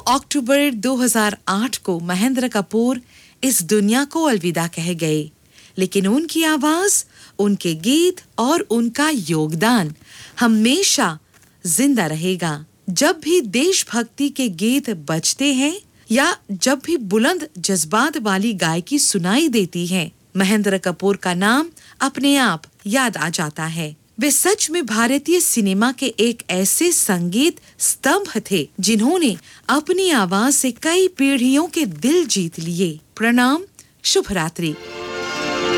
अक्टूबर 2008 को महेंद्र कपूर इस दुनिया को अलविदा कह गए, लेकिन उनकी आवाज, उनके गीत और उनका योगदान हमेशा जिंदा रहेगा। जब भी देशभक्ति के गीत बजते हैं या जब भी बुलंद जज्बात वाली गायकी सुनाई देती है, महेंद्र कपूर का नाम अपने आप याद आ जाता है। वे सच में भारतीय सिनेमा के एक ऐसे संगीत स्तंभ थे जिन्होंने अपनी आवाज से कई पीढ़ियों के दिल जीत लिए। प्रणाम, शुभ रात्रि।